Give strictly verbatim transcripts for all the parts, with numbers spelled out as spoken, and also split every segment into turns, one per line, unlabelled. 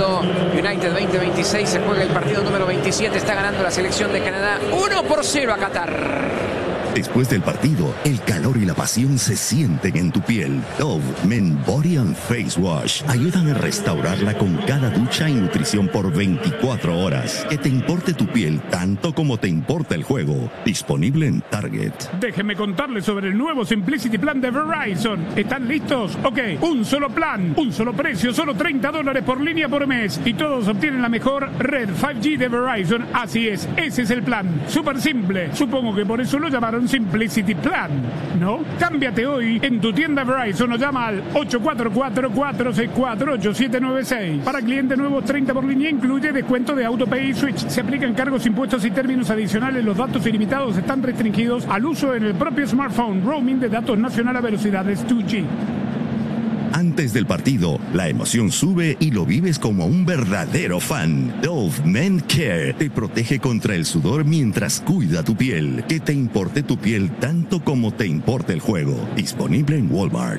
Mundo United veinte veintiséis. Se juega el partido número veintisiete. Está ganando la selección de Canadá uno por cero a Qatar.
Después del partido, el calor y la pasión se sienten en tu piel. Dove Men Body and Face Wash ayudan a restaurarla con cada ducha y nutrición por veinticuatro horas. Que te importe tu piel tanto como te importa el juego. Disponible en Target.
Déjenme contarles sobre el nuevo Simplicity Plan de Verizon. ¿Están listos? Ok, un solo plan, un solo precio, solo treinta dólares por línea por mes. Y todos obtienen la mejor red cinco G de Verizon. Así es, ese es el plan. Súper simple. Supongo que por eso lo llamaron Simplicity Plan, ¿no? Cámbiate hoy en tu tienda Verizon o llama al ocho cuatro cuatro, cuatro seis cuatro, ocho siete nueve seis. Para clientes nuevos, treinta por línea, incluye descuento de AutoPay y Switch. Se aplican cargos, impuestos y términos adicionales. Los datos ilimitados están restringidos al uso en el propio smartphone. Roaming de datos nacional a velocidades dos G.
Antes del partido, la emoción sube y lo vives como un verdadero fan. Dove Men Care te protege contra el sudor mientras cuida tu piel. Que te importe tu piel tanto como te importa el juego. Disponible en Walmart.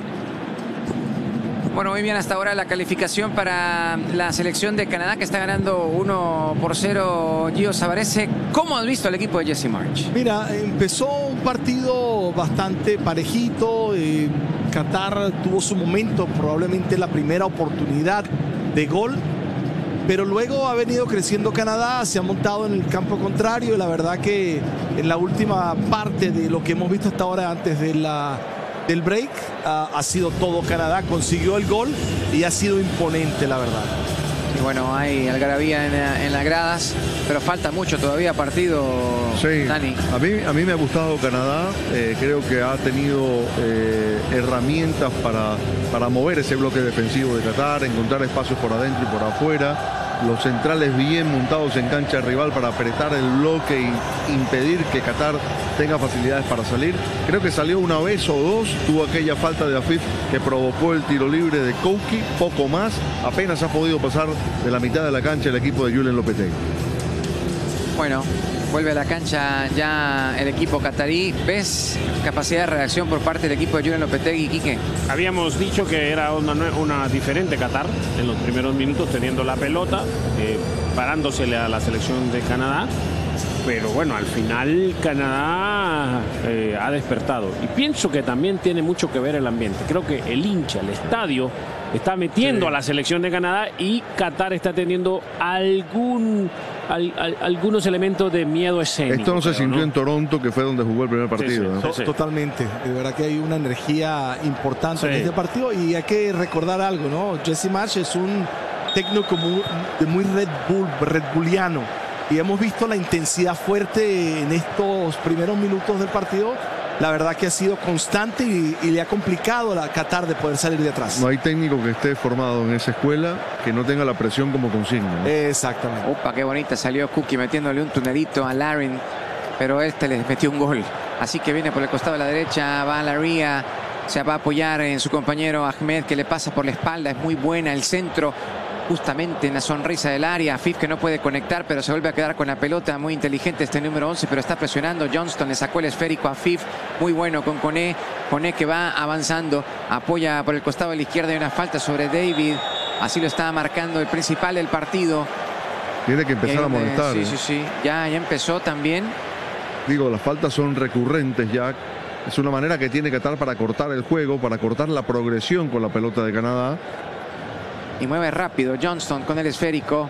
Bueno, muy bien hasta ahora la calificación para la selección de Canadá, que está ganando uno por cero. Gio Savarese, ¿cómo has visto al equipo de Jesse Marsch?
Mira, empezó un partido bastante parejito. Eh, Qatar tuvo su momento, probablemente la primera oportunidad de gol, pero luego ha venido creciendo Canadá, se ha montado en el campo contrario y la verdad que en la última parte de lo que hemos visto hasta ahora antes de la... del break, uh, ha sido todo Canadá, consiguió el gol y ha sido imponente, la verdad.
Y bueno, hay algarabía en, en las gradas, pero falta mucho todavía partido,
sí,
Dani.
A mí, a mí me ha gustado Canadá, eh, creo que ha tenido eh, herramientas para, para mover ese bloque defensivo de Qatar, encontrar espacios por adentro y por afuera. Los centrales bien montados en cancha rival para apretar el bloque e impedir que Qatar tenga facilidades para salir. Creo que salió una vez o dos, tuvo aquella falta de Afif que provocó el tiro libre de Kouki, poco más, apenas ha podido pasar de la mitad de la cancha el equipo de Julen Lopetegui.
Bueno, vuelve a la cancha ya el equipo catarí. ¿Ves capacidad de reacción por parte del equipo de Julen Lopetegui, Quique?
Habíamos dicho que era una, una diferente Qatar en los primeros minutos, teniendo la pelota, eh, parándosele a la selección de Canadá. Pero bueno, al final Canadá eh, ha despertado. Y pienso que también tiene mucho que ver el ambiente. Creo que el hincha, el estadio, está metiendo sí. a la selección de Canadá y Qatar está teniendo algún... Al, al, algunos elementos de miedo escénico.
Esto no se
creo,
sintió
¿no?
en Toronto, que fue donde jugó el primer partido.
Sí, sí,
¿no?
sí, sí. Totalmente. De verdad que hay una energía importante sí. en este partido y hay que recordar algo, ¿no? Jesse Marsch es un técnico muy, de muy Red Bull, Red Bulliano. Y hemos visto la intensidad fuerte en estos primeros minutos del partido. La verdad que ha sido constante y, y le ha complicado a Qatar de poder salir de atrás.
No hay técnico que esté formado en esa escuela que no tenga la presión como consigna, ¿no?
Exactamente.
Opa, qué bonita salió Cookie metiéndole un tunelito a Larin, pero este le metió un gol. Así que viene por el costado de la derecha, va a Laria, se va a apoyar en su compañero Ahmed, que le pasa por la espalda. Es muy buena el centro, justamente en la sonrisa del área. Afif que no puede conectar, pero se vuelve a quedar con la pelota. Muy inteligente este número once, pero está presionando. Johnston le sacó el esférico a Afif. Muy bueno con Koné. Koné que va avanzando. Apoya por el costado de la izquierda. Hay una falta sobre David. Así lo está marcando el principal del partido.
Tiene que empezar a molestar.
Sí,
¿eh?
sí, sí. Ya, ya empezó también.
Digo, las faltas son recurrentes ya. Es una manera que tiene Qatar para cortar el juego, para cortar la progresión con la pelota de Canadá.
Y mueve rápido Johnston con el esférico.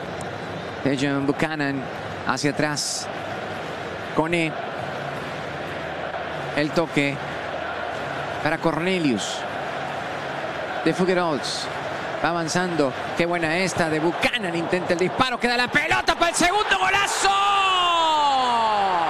Dejan Buchanan hacia atrás. Koné. El toque para Cornelius. De Figueroa. Va avanzando. Qué buena esta de Buchanan. Intenta el disparo. Queda la pelota para el segundo golazo.